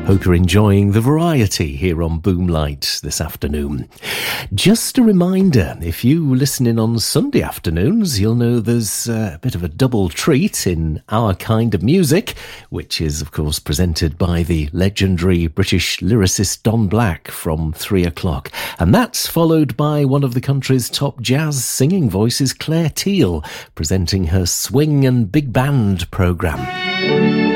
Hope you're enjoying the variety here on Boomlight this afternoon. Just a reminder, if you listen in on Sunday afternoons, you'll know there's a bit of a double treat in Our Kind of Music, which is, of course, presented by the legendary British lyricist Don Black from 3 o'clock. And that's followed by one of the country's top jazz singing voices, Claire Teal, presenting her swing and big band programme.